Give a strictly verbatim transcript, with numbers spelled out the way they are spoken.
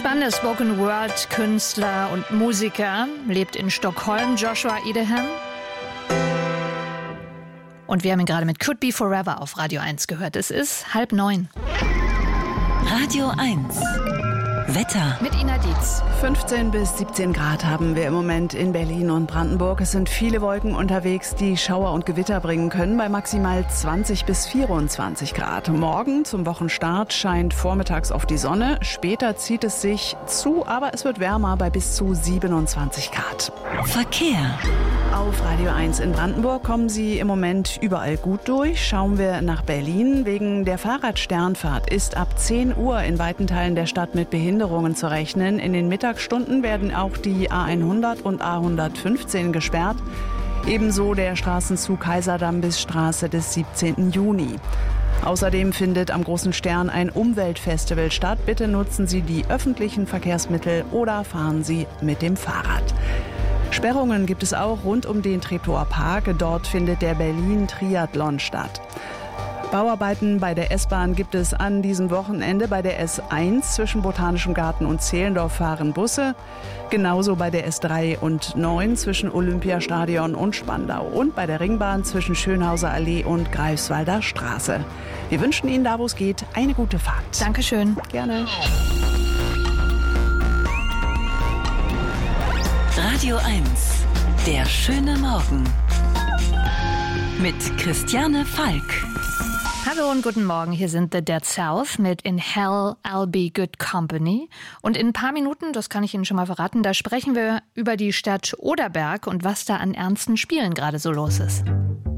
Spannender Spoken-Word-Künstler und Musiker, lebt in Stockholm, Joshua Ideham. Und wir haben ihn gerade mit Could Be Forever auf Radio eins gehört. Es ist halb neun. Radio eins. Wetter. Mit Ina Dietz. fünfzehn bis siebzehn Grad haben wir im Moment in Berlin und Brandenburg. Es sind viele Wolken unterwegs, die Schauer und Gewitter bringen können, bei maximal zwanzig bis vierundzwanzig Grad. Morgen zum Wochenstart scheint vormittags auf die Sonne. Später zieht es sich zu, aber es wird wärmer bei bis zu siebenundzwanzig Grad. Verkehr. Auf Radio eins in Brandenburg kommen Sie im Moment überall gut durch. Schauen wir nach Berlin. Wegen der Fahrradsternfahrt ist ab zehn Uhr in weiten Teilen der Stadt mit Behinderungen zu rechnen. In den Mittagsstunden werden auch die A hundert und A hundertfünfzehn gesperrt. Ebenso der Straßenzug Kaiserdamm bis Straße des siebzehnten Juni. Außerdem findet am Großen Stern ein Umweltfestival statt. Bitte nutzen Sie die öffentlichen Verkehrsmittel oder fahren Sie mit dem Fahrrad. Sperrungen gibt es auch rund um den Treptower Park. Dort findet der Berlin-Triathlon statt. Bauarbeiten bei der S-Bahn gibt es an diesem Wochenende. Bei der S eins zwischen Botanischem Garten und Zehlendorf fahren Busse. Genauso bei der S drei und neun zwischen Olympiastadion und Spandau. Und bei der Ringbahn zwischen Schönhauser Allee und Greifswalder Straße. Wir wünschen Ihnen, da wo es geht, eine gute Fahrt. Dankeschön. Gerne. Radio eins. Der schöne Morgen. Mit Christiane Falk. Hallo und guten Morgen, hier sind The Dead South mit In Hell I'll Be Good Company. Und in ein paar Minuten, das kann ich Ihnen schon mal verraten, da sprechen wir über die Stadt Oderberg und was da an ernsten Spielen gerade so los ist.